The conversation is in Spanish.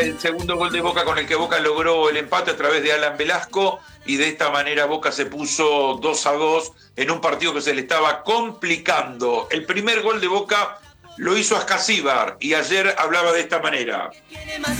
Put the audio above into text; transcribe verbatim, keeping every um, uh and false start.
el segundo gol de Boca con el que Boca logró el empate a través de Alan Velasco y de esta manera Boca se puso dos a dos en un partido que se le estaba complicando. El primer gol de Boca lo hizo Ascasíbar y ayer hablaba de esta manera.